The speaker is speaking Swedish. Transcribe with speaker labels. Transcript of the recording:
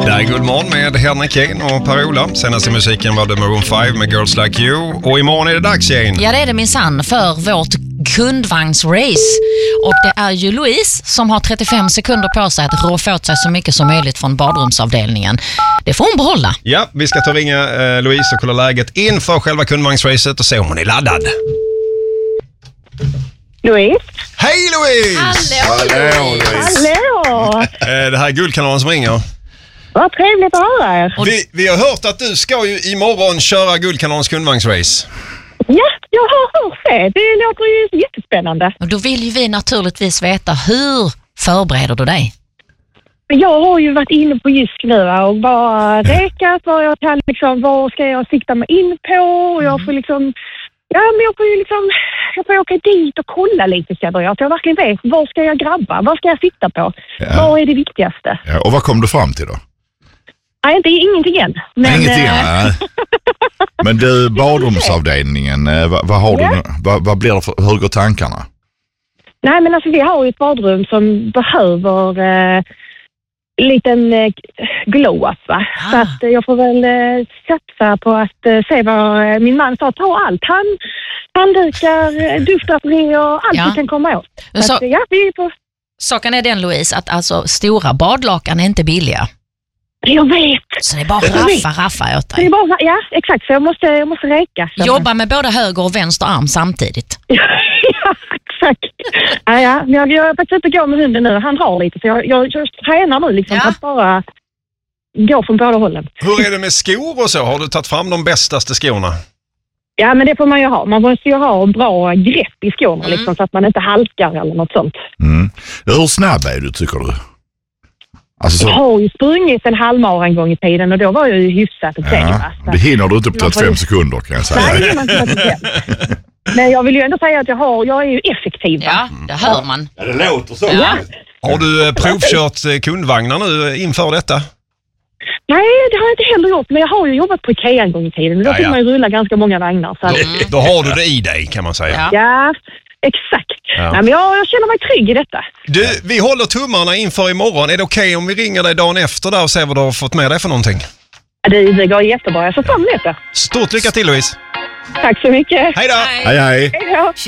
Speaker 1: Det är God morgon med Henrik Kane och Per-Ola. Senaste musiken var The Maroon 5 med Girls Like You. Och imorgon är det dags igen.
Speaker 2: Ja, det är det minsann för vårt kundvagnsrace. Och det är ju Louise som har 35 sekunder på sig att rå åt sig så mycket som möjligt från badrumsavdelningen. Det får hon behålla.
Speaker 1: Ja, vi ska ta ringa Louise och kolla läget inför själva kundvagnsracet och se om hon är laddad.
Speaker 3: Louise?
Speaker 1: Hej Louise!
Speaker 2: Hallå Louise!
Speaker 3: Hallå!
Speaker 1: Det här är Guldkanalen som ringer.
Speaker 3: Vad trevligt att höra er.
Speaker 1: Vi har hört att du ska ju imorgon köra Guldkanalens kundvagnsrace.
Speaker 3: Ja, jag har hört det. Det låter ju jättespännande.
Speaker 2: Och då vill ju vi naturligtvis veta, hur förbereder du dig?
Speaker 3: Jag har ju varit inne på Jysk nu och bara räkat vad jag kan, liksom, vad ska jag sikta mig in på, och jag får liksom, ja men jag får åka dit och kolla lite så att jag verkligen vet, vad ska jag grabba, vad ska jag sikta på, vad är det viktigaste.
Speaker 4: Ja, och vad kom du fram till då?
Speaker 3: Nej, det är ingenting än. Men,
Speaker 4: ingenting än, Men du, badrumsavdelningen, vad har du, vad blir det för, hur går tankarna?
Speaker 3: Nej, men alltså vi har ju ett badrum som behöver liten glow-up, va? Så att jag får väl satsa på att se vad min man sa, ta allt. Handdukar, duftdraperier, allt vi kan komma åt. Så att, ja, vi är på...
Speaker 2: Saken är den, Louise, att alltså stora badlakan är inte billiga.
Speaker 3: Jag vet.
Speaker 2: Så det är bara raffa åt dig.
Speaker 3: Det är bara, ja, exakt. Så jag måste räka. Så.
Speaker 2: Jobba med både höger och vänster arm samtidigt.
Speaker 3: Ja, exakt. Ja. Jag har faktiskt inte gå med hunden nu. Han har lite, så jag tränar nu liksom att bara gå från båda hållen.
Speaker 1: Hur är det med skor och så? Har du tagit fram de bästaste skorna?
Speaker 3: Ja, men det får man ju ha. Man måste ju ha en bra grepp i skorna liksom, så att man inte halkar eller något sånt.
Speaker 4: Mm. Hur snabb är du, tycker du? Alltså så...
Speaker 3: Jag har ju sprungit en halvmara en gång i tiden och då var jag ju hyfsat och
Speaker 4: det hinner du inte på 35 sekunder, kan jag säga.
Speaker 3: Nej, man kan inte. Men jag vill ju ändå säga att jag är ju effektiv.
Speaker 2: Ja, det hör man.
Speaker 4: Ja, det låter så.
Speaker 2: Ja.
Speaker 1: Har du provkört kundvagnar nu inför detta?
Speaker 3: Nej, det har jag inte heller gjort. Men jag har ju jobbat på IKEA en gång i tiden. Då fick man ju rulla ganska många vagnar. Så.
Speaker 1: Då har du det i dig, kan man säga.
Speaker 3: Ja, exakt.
Speaker 1: Ja.
Speaker 3: Nej, men jag känner mig trygg i detta.
Speaker 1: Du, vi håller tummarna inför imorgon. Är det okej om vi ringer dig dagen efter där och ser vad du har fått med dig för någonting?
Speaker 3: Det går jättebra. Jag ser fram emot det.
Speaker 1: Stort lycka till, Louise.
Speaker 3: Tack så mycket.
Speaker 1: Hej då!
Speaker 4: Hej.
Speaker 3: Hej då.